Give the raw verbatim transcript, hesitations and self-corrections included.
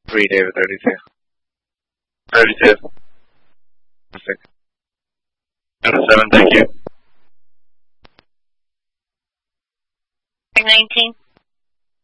Three, David, thirty-two. Thirty-two. Six. Seven, thank you. nineteen.